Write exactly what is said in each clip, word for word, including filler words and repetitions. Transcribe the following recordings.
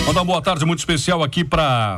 Mandar uma boa tarde muito especial aqui para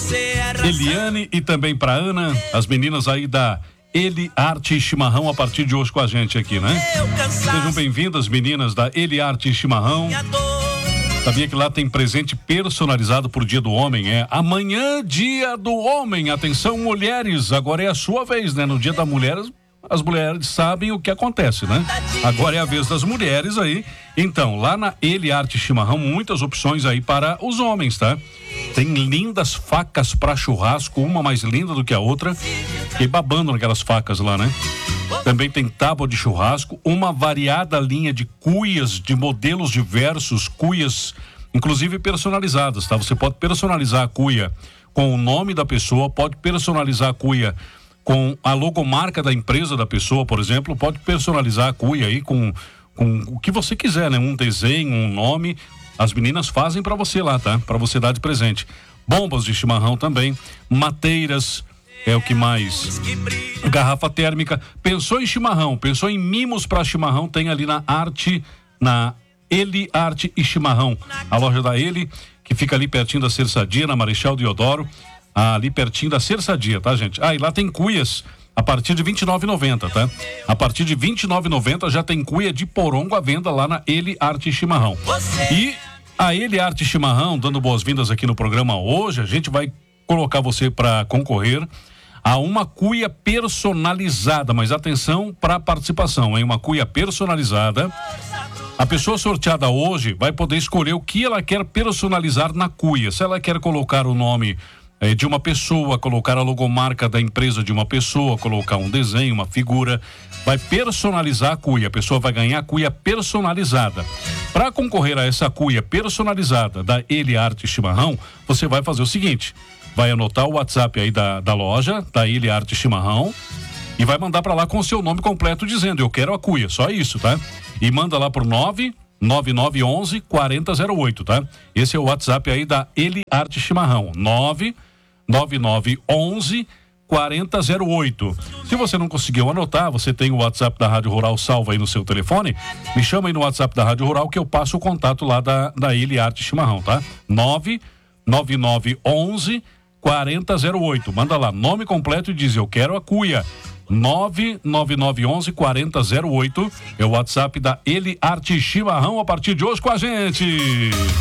Eliane e também para Ana, as meninas aí da Eli Arte Chimarrão a partir de hoje com a gente aqui, né? Sejam bem-vindas, meninas da Eli Arte Chimarrão. Sabia que lá tem presente personalizado por Dia do Homem? É amanhã, Dia do Homem. Atenção, mulheres, agora é a sua vez, né? No Dia da Mulher, as mulheres sabem o que acontece, né? Agora é a vez das mulheres aí. Então, lá na Eli Arte Chimarrão, muitas opções aí para os homens, tá? Tem lindas facas para churrasco, uma mais linda do que a outra. Fiquei babando naquelas facas lá, né? Também tem tábua de churrasco, uma variada linha de cuias de modelos diversos, cuias inclusive personalizadas, tá? Você pode personalizar a cuia com o nome da pessoa, pode personalizar a cuia com a logomarca da empresa da pessoa, por exemplo, pode personalizar a cuia aí com, com o que você quiser, né? Um desenho, um nome, as meninas fazem para você lá, tá? Para você dar de presente. Bombas de chimarrão também, mateiras, é o que mais? Garrafa térmica. Pensou em chimarrão, pensou em mimos para chimarrão, tem ali na Arte, na Eli Arte e Chimarrão, a loja da Eli, que fica ali pertinho da Cerçadia, na Marechal Deodoro, ali pertinho da Cerçadia, tá, gente? Ah, e lá tem cuias a partir de vinte e nove reais e noventa centavos, tá? A partir de vinte e nove reais e noventa centavos já tem cuia de porongo à venda lá na Eli Arte e Chimarrão. E a Eli Arte e Chimarrão, dando boas-vindas aqui no programa hoje, a gente vai colocar você para concorrer a uma cuia personalizada, mas atenção para a participação, hein? Uma cuia personalizada. A pessoa sorteada hoje vai poder escolher o que ela quer personalizar na cuia. Se ela quer colocar o nome eh, de uma pessoa, colocar a logomarca da empresa de uma pessoa, colocar um desenho, uma figura, vai personalizar a cuia. A pessoa vai ganhar a cuia personalizada. Para concorrer a essa cuia personalizada da Eli Arte Chimarrão, você vai fazer o seguinte: vai anotar o WhatsApp aí da, da loja, da Eli Arte Chimarrão, e vai mandar para lá com o seu nome completo dizendo: eu quero a cuia, só isso, tá? E manda lá pro nove nove nove um um quatro zero zero oito, tá? Esse é o WhatsApp aí da Eli Arte Chimarrão, nove nove nove um um quatro zero oito. Se você não conseguiu anotar, você tem o WhatsApp da Rádio Rural salvo aí no seu telefone, me chama aí no WhatsApp da Rádio Rural que eu passo o contato lá da, da Eli Arte Chimarrão, tá? nove nove nove um um quatro zero oito. Manda lá nome completo e diz: eu quero a cuia. nove nove nove um um quatro zero oito é o WhatsApp da Eli Arte Chimarrão a partir de hoje com a gente.